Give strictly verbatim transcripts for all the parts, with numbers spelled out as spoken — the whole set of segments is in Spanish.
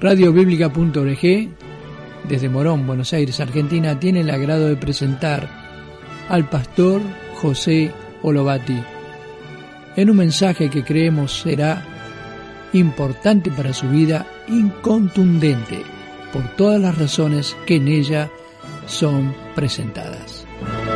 radio bíblica punto org, desde Morón, Buenos Aires, Argentina, tiene el agrado de presentar al pastor José Olovati en un mensaje que creemos será importante para su vida, incontundente, por todas las razones que en ella son presentadas.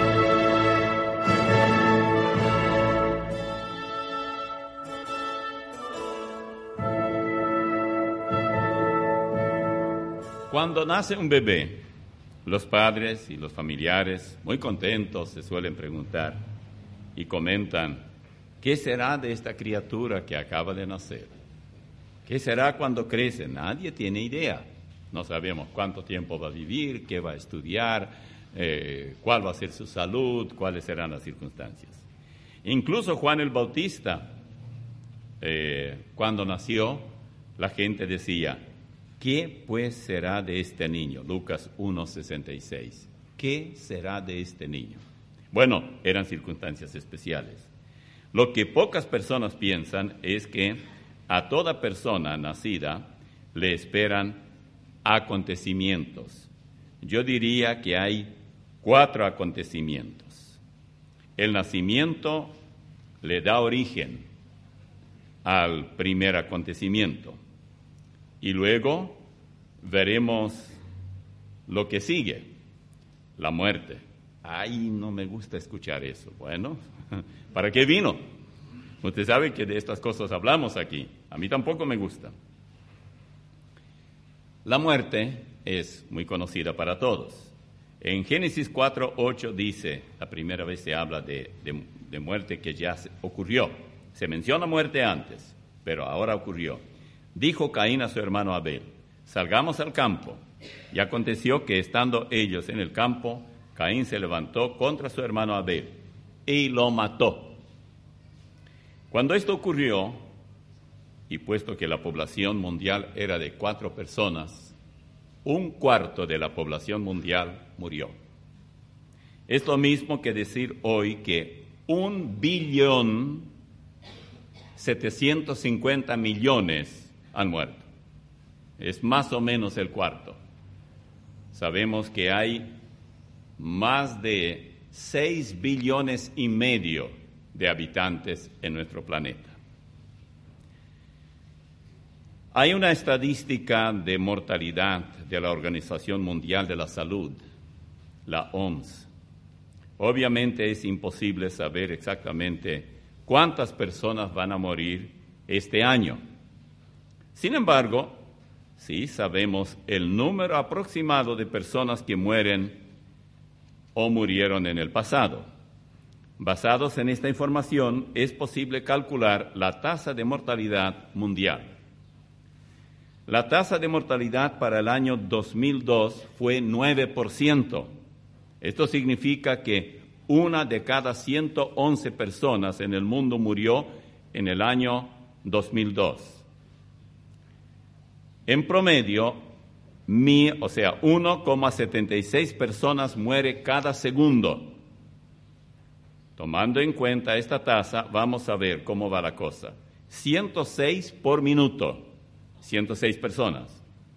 Cuando nace un bebé, los padres y los familiares, muy contentos, se suelen preguntar y comentan: ¿qué será de esta criatura que acaba de nacer? ¿Qué será cuando crece? Nadie tiene idea. No sabemos cuánto tiempo va a vivir, qué va a estudiar, eh, cuál va a ser su salud, cuáles serán las circunstancias. Incluso Juan el Bautista, eh, cuando nació, la gente decía: ¿qué pues será de este niño? Lucas uno sesenta y seis. ¿Qué será de este niño? Bueno, eran circunstancias especiales. Lo que pocas personas piensan es que a toda persona nacida le esperan acontecimientos. Yo diría que hay cuatro acontecimientos. El nacimiento le da origen al primer acontecimiento. Y luego veremos lo que sigue, la muerte. Ay, no me gusta escuchar eso. Bueno, ¿para qué vino? Usted sabe que de estas cosas hablamos aquí. A mí tampoco me gusta. La muerte es muy conocida para todos. En Génesis cuatro ocho dice, la primera vez se habla de, de, de muerte que ya se, ocurrió. Se menciona muerte antes, pero ahora ocurrió. Dijo Caín a su hermano Abel: salgamos al campo. Y aconteció que estando ellos en el campo, Caín se levantó contra su hermano Abel y lo mató. Cuando esto ocurrió, y puesto que la población mundial era de cuatro personas, un cuarto de la población mundial murió. Es lo mismo que decir hoy que un billón setecientos cincuenta millones han muerto. Es más o menos el cuarto. Sabemos que hay más de seis billones y medio de habitantes en nuestro planeta. Hay una estadística de mortalidad de la Organización Mundial de la Salud, la O M S. Obviamente es imposible saber exactamente cuántas personas van a morir este año. Sin embargo, sí sabemos el número aproximado de personas que mueren o murieron en el pasado. Basados en esta información, es posible calcular la tasa de mortalidad mundial. La tasa de mortalidad para el año dos mil dos fue nueve por ciento. Esto significa que una de cada ciento once personas en el mundo murió en el año dos mil dos. En promedio, mi, o sea, uno coma setenta y seis personas muere cada segundo. Tomando en cuenta esta tasa, vamos a ver cómo va la cosa. ciento seis por minuto, ciento seis personas.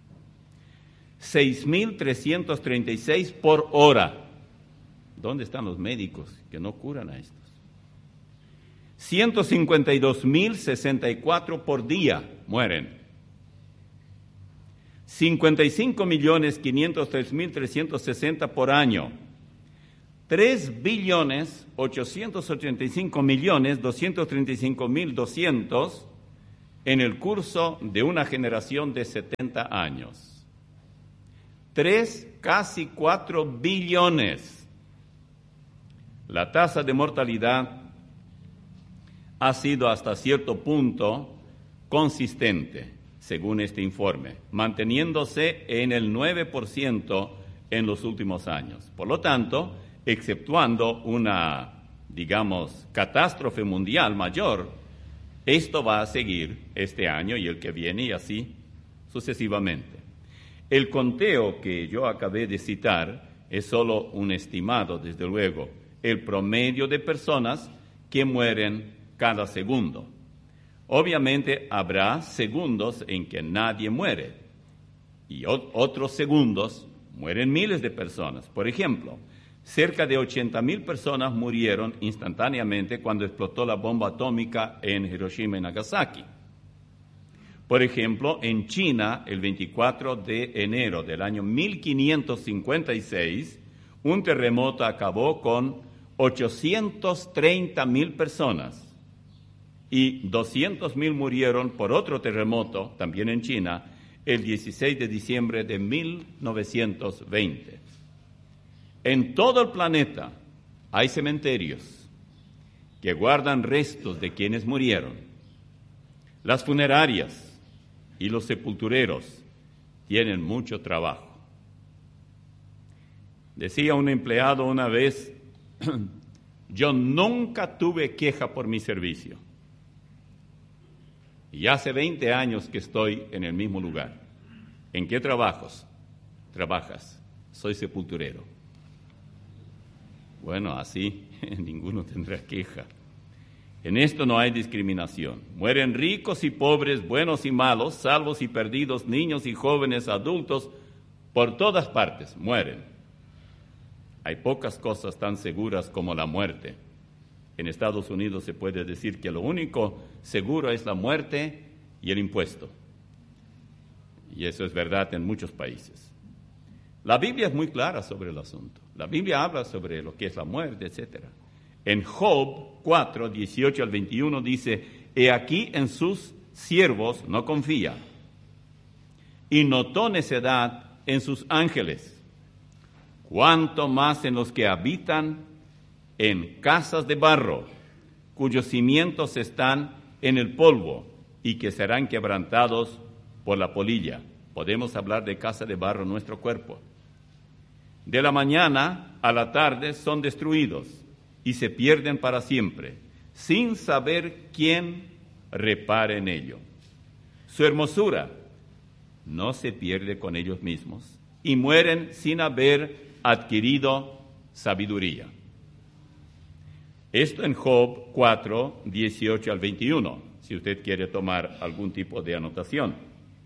seis mil trescientos treinta y seis por hora. ¿Dónde están los médicos que no curan a estos? ciento cincuenta y dos mil sesenta y cuatro por día mueren. cincuenta y cinco millones quinientos tres mil trescientos sesenta por año. tres billones ochocientos ochenta y cinco millones doscientos treinta y cinco mil doscientos en el curso de una generación de setenta años. tres, casi cuatro billones. La tasa de mortalidad ha sido hasta cierto punto consistente, según este informe, manteniéndose en el nueve por ciento en los últimos años. Por lo tanto, exceptuando una, digamos, catástrofe mundial mayor, esto va a seguir este año y el que viene y así sucesivamente. El conteo que yo acabé de citar es solo un estimado, desde luego, el promedio de personas que mueren cada segundo. Obviamente habrá segundos en que nadie muere, y o- otros segundos mueren miles de personas. Por ejemplo, cerca de ochenta mil personas murieron instantáneamente cuando explotó la bomba atómica en Hiroshima y Nagasaki. Por ejemplo, en China, el veinticuatro de enero del año mil quinientos cincuenta y seis, un terremoto acabó con ochocientas treinta mil personas y doscientos mil murieron por otro terremoto, también en China, el dieciséis de diciembre de mil novecientos veinte. En todo el planeta hay cementerios que guardan restos de quienes murieron. Las funerarias y los sepultureros tienen mucho trabajo. Decía un empleado una vez, yo nunca tuve queja por mi servicio. Y hace veinte años que estoy en el mismo lugar. ¿En qué trabajos? Trabajas. Soy sepulturero. Bueno, así ninguno tendrá queja. En esto no hay discriminación. Mueren ricos y pobres, buenos y malos, salvos y perdidos, niños y jóvenes, adultos, por todas partes mueren. Hay pocas cosas tan seguras como la muerte. En Estados Unidos se puede decir que lo único seguro es la muerte y el impuesto. Y eso es verdad en muchos países. La Biblia es muy clara sobre el asunto. La Biblia habla sobre lo que es la muerte, etcétera. En Job cuatro, dieciocho al veintiuno dice, he aquí en sus siervos no confía, y notó necedad en sus ángeles, cuanto más en los que habitan en casas de barro, cuyos cimientos están en el polvo y que serán quebrantados por la polilla. Podemos hablar de casa de barro en nuestro cuerpo. De la mañana a la tarde son destruidos y se pierden para siempre, sin saber quién repare en ello. Su hermosura no se pierde con ellos mismos y mueren sin haber adquirido sabiduría. Esto en Job cuatro, dieciocho al veintiuno, si usted quiere tomar algún tipo de anotación.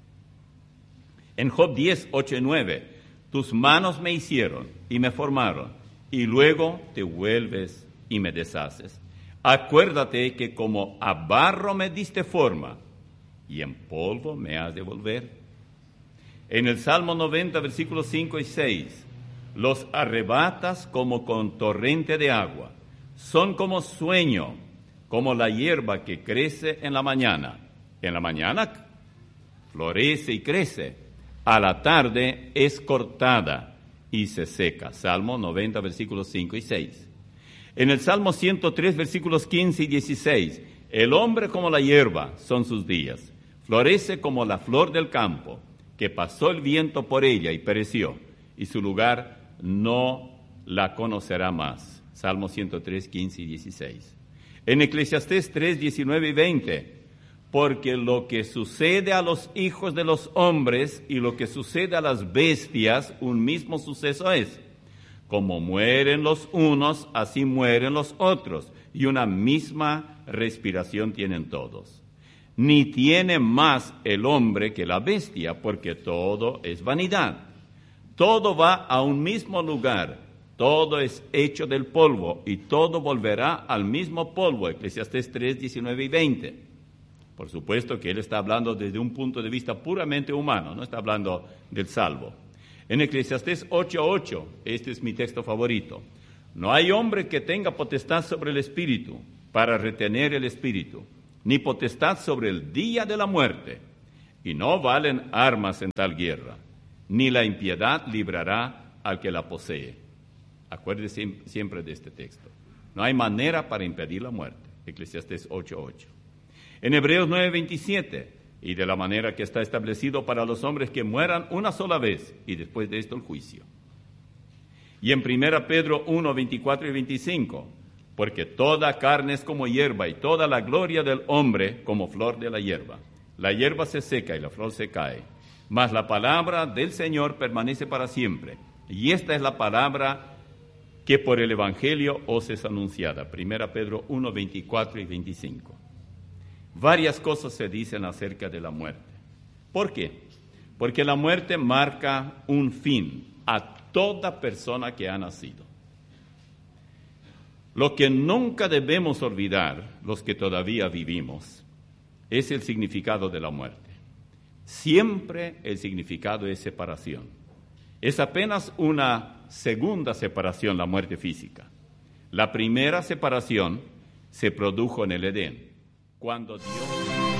En Job diez, ocho y nueve, tus manos me hicieron y me formaron, y luego te vuelves y me deshaces. Acuérdate que como a barro me diste forma, y en polvo me has de volver. En el Salmo noventa, versículos cinco y seis, los arrebatas como con torrente de agua, son como sueño, como la hierba que crece en la mañana. En la mañana florece y crece, a la tarde es cortada y se seca. Salmo noventa, versículos cinco y seis. En el Salmo ciento tres, versículos quince y dieciséis, el hombre como la hierba son sus días, florece como la flor del campo, que pasó el viento por ella y pereció, y su lugar no la conocerá más. Salmo ciento tres, quince y dieciséis. En Eclesiastés tres, diecinueve y veinte, porque lo que sucede a los hijos de los hombres y lo que sucede a las bestias, un mismo suceso es. Como mueren los unos, así mueren los otros, y una misma respiración tienen todos. Ni tiene más el hombre que la bestia, porque todo es vanidad. Todo va a un mismo lugar, todo es hecho del polvo, y todo volverá al mismo polvo. Eclesiastés tres, diecinueve y veinte. Por supuesto que él está hablando desde un punto de vista puramente humano, no está hablando del salvo. En Eclesiastés ocho, ocho, este es mi texto favorito. No hay hombre que tenga potestad sobre el espíritu para retener el espíritu, ni potestad sobre el día de la muerte, y no valen armas en tal guerra, ni la impiedad librará al que la posee. Acuérdese siempre de este texto. No hay manera para impedir la muerte. Eclesiastés ocho, ocho. En Hebreos nueve, veintisiete, y de la manera que está establecido para los hombres que mueran una sola vez, y después de esto el juicio. Y en primera Pedro uno, veinticuatro y veinticinco, porque toda carne es como hierba, y toda la gloria del hombre como flor de la hierba. La hierba se seca y la flor se cae, mas la palabra del Señor permanece para siempre. Y esta es la palabra que por el Evangelio os es anunciada. Primera Pedro uno, veinticuatro y veinticinco. Varias cosas se dicen acerca de la muerte. ¿Por qué? porque la muerte marca un fin a toda persona que ha nacido. Lo que nunca debemos olvidar, los que todavía vivimos, es el significado de la muerte. Siempre el significado es separación. Es apenas una segunda separación, la muerte física. La primera separación se produjo en el Edén, cuando Dios...